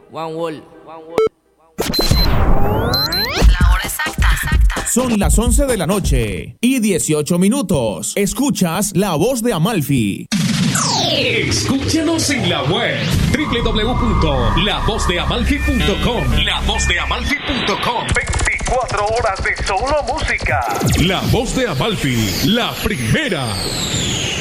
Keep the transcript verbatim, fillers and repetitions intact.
One Wall. La hora exacta, exacta. Son las once de la noche y dieciocho minutos. Escuchas La Voz de Amalfi. Escúchanos en la web doble u doble u doble u punto la voz de amalfi punto com. la voz de amalfi punto com. veinticuatro horas de solo música. La Voz de Amalfi, la primera.